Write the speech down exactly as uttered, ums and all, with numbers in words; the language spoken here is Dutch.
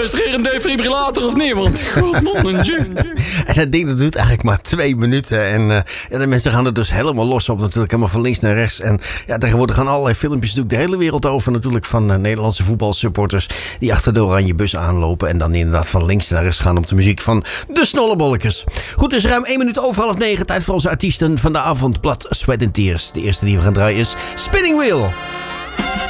Is er hier een defibrillator of niet? Want god man, een jeu. En dat ding dat duurt eigenlijk maar twee minuten. En uh, ja, de mensen gaan er dus helemaal los op natuurlijk. Helemaal van links naar rechts. En ja, tegenwoordig gaan allerlei filmpjes natuurlijk de hele wereld over natuurlijk. Van uh, Nederlandse voetbalsupporters die achter de oranje bus aanlopen. En dan inderdaad van links naar rechts gaan op de muziek van de Snollebolletjes. Goed, het is ruim één minuut over half negen. Tijd voor onze artiesten van de avond. Blood, Sweat and Tears. De eerste die we gaan draaien is Spinning Wheel.